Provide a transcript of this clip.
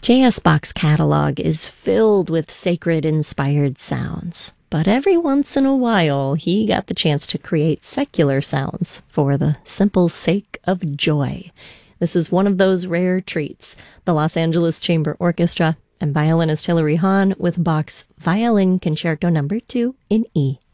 J.S. Bach's catalog is filled with sacred-inspired sounds, but every once in a while he got the chance to create secular sounds for the simple sake of joy. This is one of those rare treats, the Los Angeles Chamber Orchestra and violinist Hilary Hahn with Bach's Violin Concerto No. 2 in E.